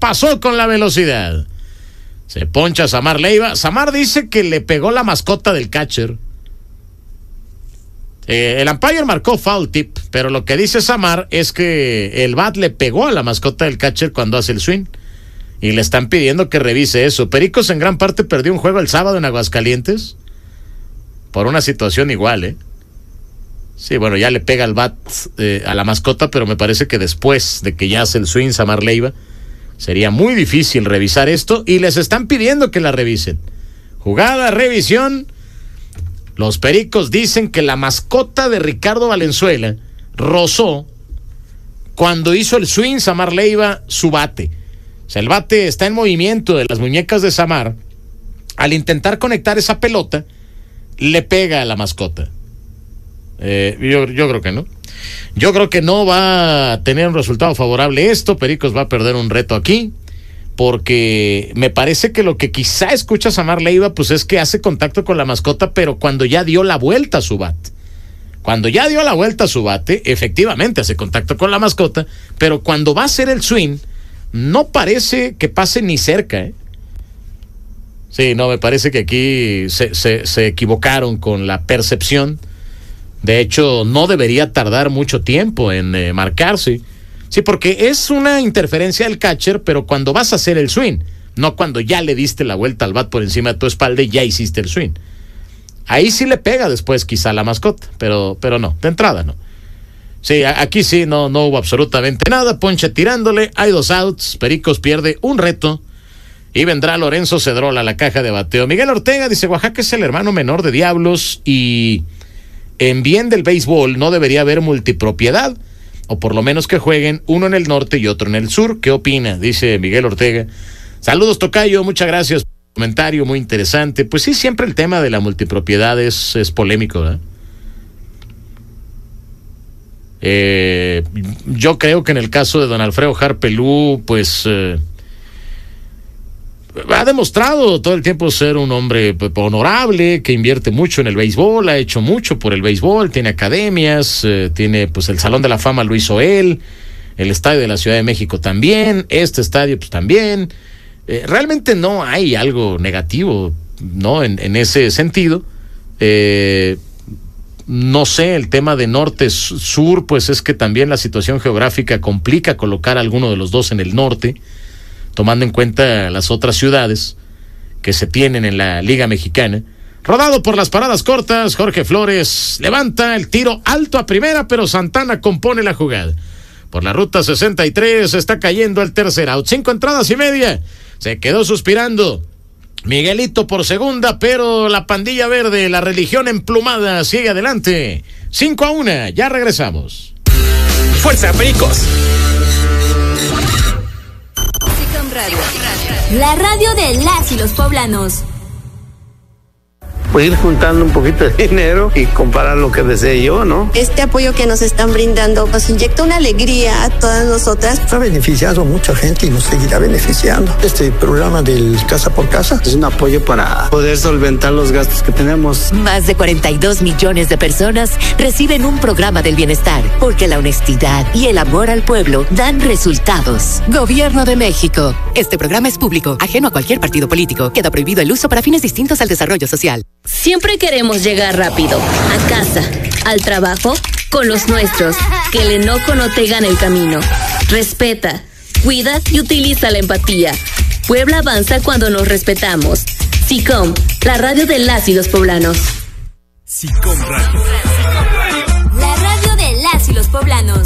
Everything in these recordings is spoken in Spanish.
pasó con la velocidad? Se poncha Samar Leiva. Samar dice que le pegó la mascota del catcher. El umpire marcó foul tip, pero lo que dice Samar es que el bat le pegó a la mascota del catcher cuando hace el swing. Y le están pidiendo que revise eso. Pericos en gran parte perdió un juego el sábado en Aguascalientes por una situación igual, Sí, bueno, ya le pega el bat a la mascota, pero me parece que después de que ya hace el swing Samar Leiva, sería muy difícil revisar esto y les están pidiendo que la revisen. Jugada, revisión. Los Pericos dicen que la mascota de Ricardo Valenzuela rozó cuando hizo el swing Samar Leiva su bate. O sea, el bate está en movimiento de las muñecas de Samar. Al intentar conectar esa pelota, le pega a la mascota. Yo creo que no. Yo creo que no va a tener un resultado favorable esto. Pericos va a perder un reto aquí, porque me parece que lo que quizá escucha Samar Leiva pues es que hace contacto con la mascota, pero cuando ya dio la vuelta a su bate. Cuando ya dio la vuelta a su bate, efectivamente hace contacto con la mascota, pero cuando va a hacer el swing, no parece que pase ni cerca, Sí, no, me parece que aquí se equivocaron con la percepción. De hecho, no debería tardar mucho tiempo en marcarse. Sí, porque es una interferencia del catcher, pero cuando vas a hacer el swing, no cuando ya le diste la vuelta al bat por encima de tu espalda y ya hiciste el swing. Ahí sí le pega después quizá la mascota, pero no, de entrada no. Sí, aquí sí no hubo absolutamente nada. Ponche tirándole, hay 2 outs, Pericos pierde un reto y vendrá Lorenzo Cedrol a la caja de bateo. Miguel Ortega dice: Oaxaca es el hermano menor de Diablos y en bien del béisbol no debería haber multipropiedad, o por lo menos que jueguen uno en el norte y otro en el sur. ¿Qué opina? Dice Miguel Ortega. Saludos, tocayo, muchas gracias por el comentario, muy interesante. Pues sí, siempre el tema de la multipropiedad es polémico, ¿verdad? Yo creo que en el caso de don Alfredo Harpelú, pues ha demostrado todo el tiempo ser un hombre honorable, que invierte mucho en el béisbol, ha hecho mucho por el béisbol, tiene academias, tiene pues el Salón de la Fama lo hizo él, el estadio de la Ciudad de México también, este estadio pues también. Realmente no hay algo negativo, ¿no? En ese sentido. No sé, el tema de norte-sur, pues es que también la situación geográfica complica colocar a alguno de los dos en el norte, tomando en cuenta las otras ciudades que se tienen en la Liga Mexicana. Rodado por las paradas cortas, Jorge Flores levanta el tiro alto a primera, pero Santana compone la jugada. Por la ruta 63 está cayendo el tercer out. 5 entradas y media. Se quedó suspirando Miguelito por segunda, pero la pandilla verde, la religión emplumada, sigue adelante. 5-1, ya regresamos. ¡Fuerza, Pericos! Radio. La radio de las y los poblanos. Pues ir juntando un poquito de dinero y comprar lo que desee yo, ¿no? Este apoyo que nos están brindando nos inyecta una alegría a todas nosotras. Ha beneficiado a mucha gente y nos seguirá beneficiando. Este programa del Casa por Casa es un apoyo para poder solventar los gastos que tenemos. Más de 42 millones de personas reciben un programa del bienestar, porque la honestidad y el amor al pueblo dan resultados. Gobierno de México. Este programa es público, ajeno a cualquier partido político. Queda prohibido el uso para fines distintos al desarrollo social. Siempre queremos llegar rápido, a casa, al trabajo, con los nuestros. Que el enojo no te gane el camino. Respeta, cuida y utiliza la empatía. Puebla avanza cuando nos respetamos. SICOM, la radio de las y los poblanos. SICOM Radio. La radio de las y los poblanos.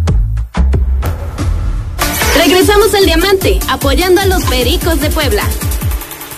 Regresamos al Diamante, apoyando a los Pericos de Puebla.